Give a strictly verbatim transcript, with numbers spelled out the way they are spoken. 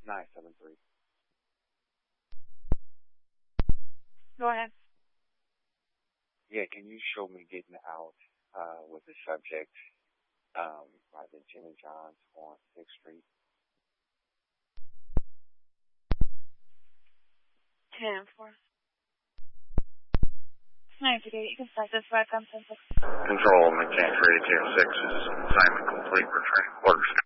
nine seven three. Go ahead. Yeah, can you show me getting out uh, with the subject um, by the Jimmy John's on sixth Street? ten four. ninety-eight, you can start this right on ten six. Control, McChange Radio six is assignment complete. Returning quarters.